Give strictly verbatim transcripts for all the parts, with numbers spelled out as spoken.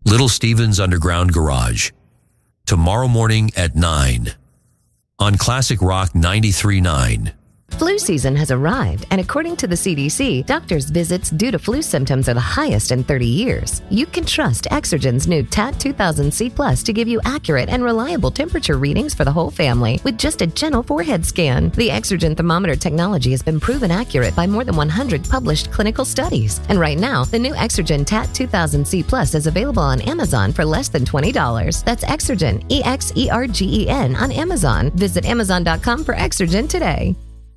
Little Steven's Underground Garage. Tomorrow morning at nine on Classic Rock ninety-three point nine. Flu season has arrived, and according to the C D C, doctors' visits due to flu symptoms are the highest in thirty years. You can trust Exergen's new T A T two thousand C Plus to give you accurate and reliable temperature readings for the whole family with just a gentle forehead scan. The Exergen thermometer technology has been proven accurate by more than one hundred published clinical studies. And right now, the new Exergen T A T two thousand C Plus is available on Amazon for less than twenty dollars. That's Exergen, E X E R G E N, on Amazon. Visit amazon dot com for Exergen today.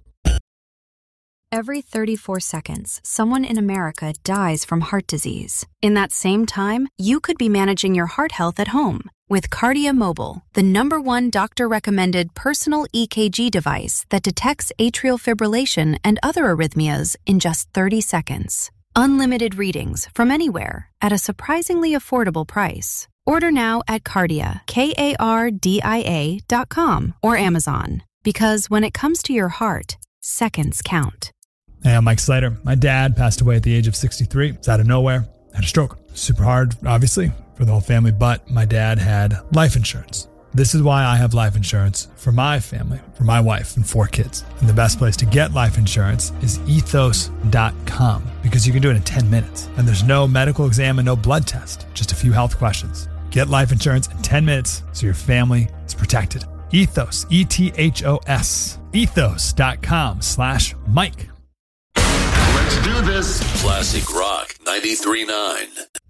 Every thirty-four seconds, someone in America dies from heart disease. In that same time, you could be managing your heart health at home with Kardia Mobile, the number one doctor-recommended personal E K G device that detects atrial fibrillation and other arrhythmias in just thirty seconds. Unlimited readings from anywhere at a surprisingly affordable price. Order now at Kardia, K A R D I A dot com or Amazon. Because when it comes to your heart, seconds count. Hey, I'm Mike Slater. My dad passed away at the age of sixty-three. It's out of nowhere. Had a stroke. Super hard, obviously, for the whole family, but my dad had life insurance. This is why I have life insurance for my family, for my wife and four kids. And the best place to get life insurance is ethos dot com because you can do it in ten minutes. And there's no medical exam and no blood test, just a few health questions. Get life insurance in ten minutes so your family is protected. Ethos, E T H O S, ethos dot com slash Mike. Let's do this. Classic Rock ninety-three point nine.